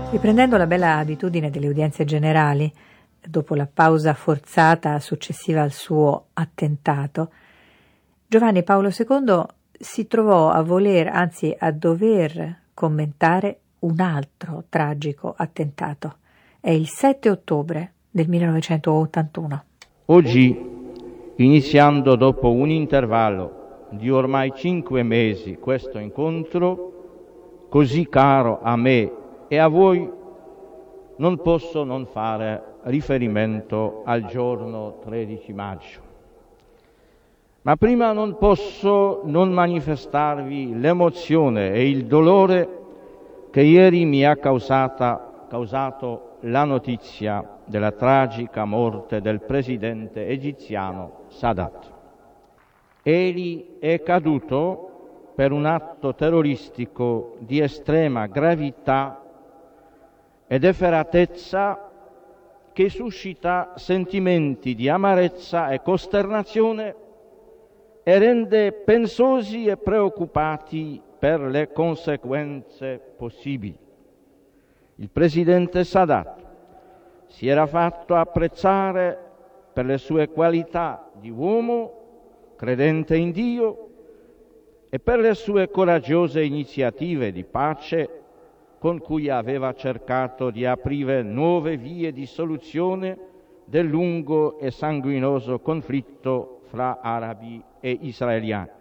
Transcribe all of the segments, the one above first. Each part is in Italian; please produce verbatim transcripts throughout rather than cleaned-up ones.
Riprendendo la bella abitudine delle udienze generali, dopo la pausa forzata successiva al suo attentato, Giovanni Paolo secondo si trovò a voler, anzi a dover commentare un altro tragico attentato. È il sette ottobre del millenovecentottantuno. Oggi, iniziando dopo un intervallo di ormai cinque mesi questo incontro, così caro a me e a voi, non posso non fare riferimento al giorno tredici maggio. Ma prima non posso non manifestarvi l'emozione e il dolore che ieri mi ha causata, causato la notizia della tragica morte del presidente egiziano Sadat. Egli è caduto per un atto terroristico di estrema gravità ed efferatezza che suscita sentimenti di amarezza e costernazione e rende pensosi e preoccupati per le conseguenze possibili. Il presidente Sadat si era fatto apprezzare per le sue qualità di uomo credente in Dio e per le sue coraggiose iniziative di pace con cui aveva cercato di aprire nuove vie di soluzione del lungo e sanguinoso conflitto fra arabi e israeliani.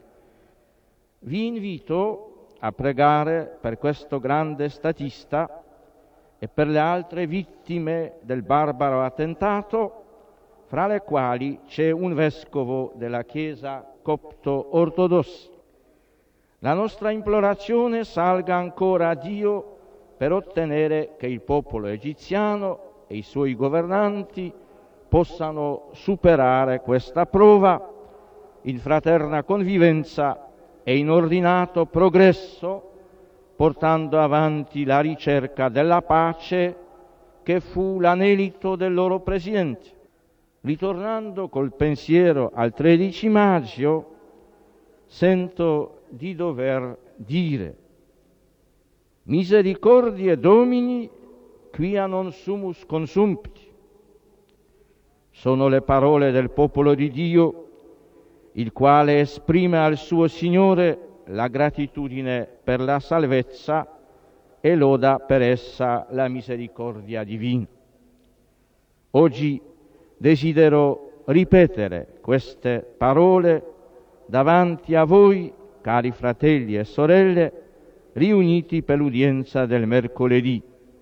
Vi invito a pregare per questo grande statista e per le altre vittime del barbaro attentato, fra le quali c'è un vescovo della Chiesa copto-ortodossa. La nostra implorazione salga ancora a Dio per ottenere che il popolo egiziano e i suoi governanti possano superare questa prova in fraterna convivenza e in ordinato progresso, portando avanti la ricerca della pace che fu l'anelito del loro presidente. Ritornando col pensiero al tredici maggio, sento di dover dire: Misericordie Domini, quia non sumus consumpti. Sono le parole del popolo di Dio, il quale esprime al suo Signore la gratitudine per la salvezza e loda per essa la misericordia divina. Oggi desidero ripetere queste parole davanti a voi, cari fratelli e sorelle, riuniti per l'udienza del mercoledì.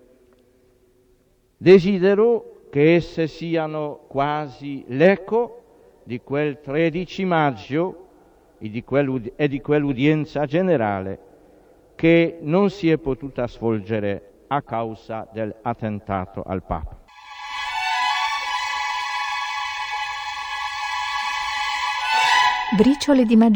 Desidero che esse siano quasi l'eco di quel tredici maggio e di, e di quell'udienza generale che non si è potuta svolgere a causa dell'attentato al Papa. Briciole di magia.